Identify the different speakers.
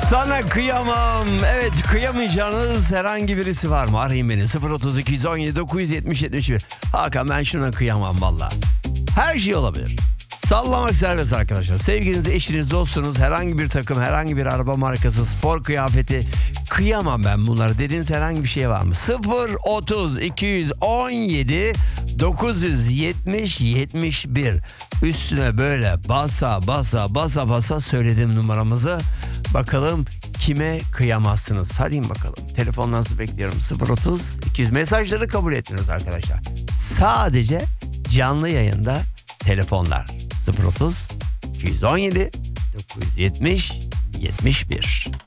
Speaker 1: Sana kıyamam. Evet, kıyamayacağınız herhangi birisi var mı? Arayın beni 032 217 970 71. Hakan, ben şuna kıyamam valla. Her şey olabilir. Sallamak serbest arkadaşlar. Sevgiliniz, eşiniz, dostunuz, herhangi bir takım, herhangi bir araba markası, spor kıyafeti, kıyamam ben bunları dediğiniz herhangi bir şey var mı? 030 217 970 71. Üstüne böyle basa söyledim numaramızı. Bakalım kime kıyamazsınız? Hadi bakalım. Telefonlarınızı bekliyorum. 030 200. Mesajları kabul etmiyoruz arkadaşlar. Sadece canlı yayında telefonlar. 030 217 970 71.